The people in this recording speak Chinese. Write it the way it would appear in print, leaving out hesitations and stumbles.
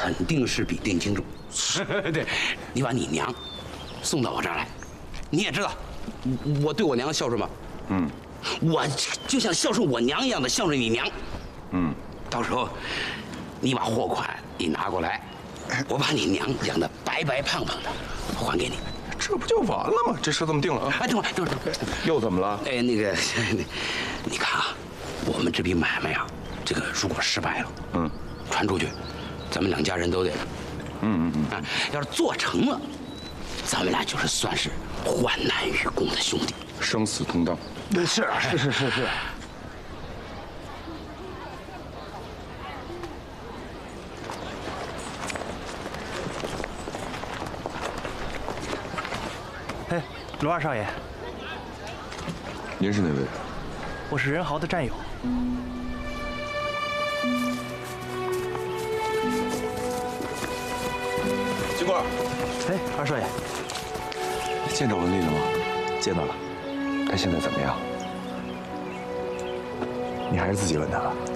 肯定是比定清楚。对，你把你娘送到我这儿来，你也知道，我对我娘孝顺吗？嗯，我就像孝顺我娘一样的孝顺你娘。嗯，到时候你把货款一拿过来，我把你娘养得白白胖胖的，还给你。 这不就完了吗？这事这么定了啊！ 哎，等会儿， 又怎么了？ 哎，那个，你看啊，我们这笔买卖啊，这个如果失败了，传出去，咱们两家人都得，啊，要是做成了，咱们俩就是算是患难与共的兄弟， 生死同当。 是。 哎，罗二少爷， 您是哪位？ 我是任豪的战友。 金贵， 哎，二少爷， 见着文丽了吗？ 见到了， 他现在怎么样？ 你还是自己问他吧。